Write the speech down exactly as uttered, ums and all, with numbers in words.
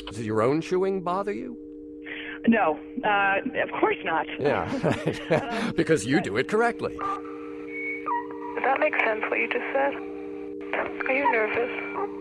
Does your own chewing bother you? No, uh, of course not. Yeah, because you do it correctly. Does that make sense, what you just said? Are you nervous?